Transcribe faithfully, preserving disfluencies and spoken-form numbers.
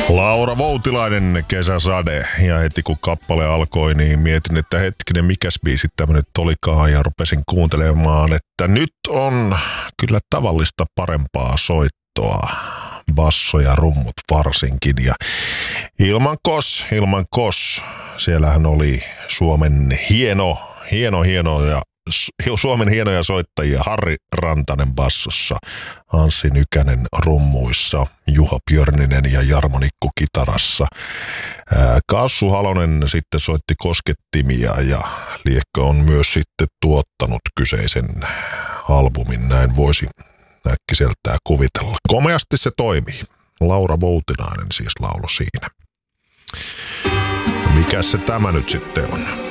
Laura Voutilainen, Kesäsade. Ja heti kun kappale alkoi, niin mietin, että hetkinen, mikäs biisi tämmönen olikaan, ja rupesin kuuntelemaan, että nyt on kyllä tavallista parempaa soittoa. Basso ja rummut varsinkin. Ja Ilman Kos, Ilman Kos. Siellähän oli Suomen hieno, hieno, hieno ja Suomen hienoja soittajia. Harri Rantanen bassossa, Anssi Nykänen rummuissa, Juha Björninen ja Jarmo Nikku kitarassa. Kassu Halonen sitten soitti koskettimia ja liekko on myös sitten tuottanut kyseisen albumin, näin voisi äkkiseltään kuvitella. Komeasti se toimii. Laura Voutilainen siis laulo siinä. Mikäs se tämä nyt sitten on?